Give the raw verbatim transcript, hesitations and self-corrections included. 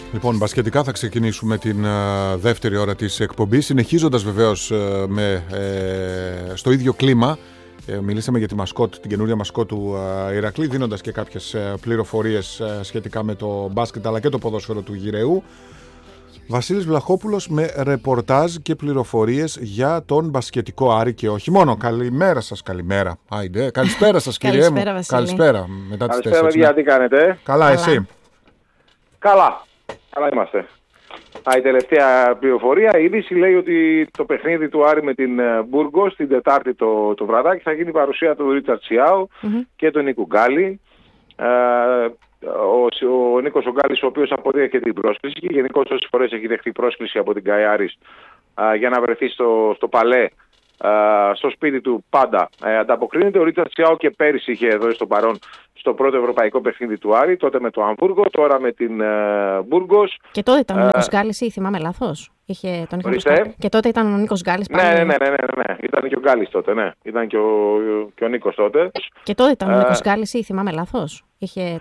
Λοιπόν, μπασκετικά θα ξεκινήσουμε την uh, δεύτερη ώρα της εκπομπής, συνεχίζοντας βεβαίως uh, με, uh, στο ίδιο κλίμα. Uh, μιλήσαμε για τη μασκότ, την καινούρια μασκότ του uh, Ηρακλή, δίνοντας και κάποιες uh, πληροφορίες uh, σχετικά με το μπάσκετ αλλά και το ποδόσφαιρο του Γυραίου. Βασίλης Βλαχόπουλος με ρεπορτάζ και πληροφορίες για τον μπασκετικό Άρη και όχι μόνο. Καλημέρα σας, καλημέρα. Άιντε, καλησπέρα σας κύριε μου. Καλησπέρα. Μετά τις καλησπέρα παιδιά, τι κάνετε? Καλά, Καλά, εσύ? Καλά, καλά είμαστε. Α, η τελευταία πληροφορία, η είδηση λέει ότι το παιχνίδι του Άρη με την Μπουργκος την Τετάρτη το, το βραδάκι θα γίνει παρουσία του Ρίτσαρτ Σιάου mm-hmm. και του Νίκου Γκάλι. Ε, Ο, ο Νίκος ο Γκάλης, ο οποίος αποδέχεται την πρόσκληση και γενικώς όσες φορές έχει δεχτεί πρόσκληση από την Καϊάρης α, για να βρεθεί στο, στο Παλέ, α, στο σπίτι του πάντα ε, ανταποκρίνεται. Ο Ρίτσαρτ Σιάου και πέρυσι είχε εδώ στο παρόν στο πρώτο ευρωπαϊκό παιχνίδι του Άρη, τότε με το Αμβούργο, τώρα με την uh, Μπουργκος. Και τότε ήταν ο Νίκος Γκάλης ή θυμάμαι λάθος? Είχε τον και τότε ήταν ο Νίκος Γκάλης πάλι. Ναι, ναι, ναι, ναι, ναι, ναι. Ήταν και ο Γκάλης τότε, ναι. Ήταν και ο, και ο Νίκος τότε. Και τότε ήταν ο Νίκος Γκάλης ή θυμάμαι λάθος? Είχε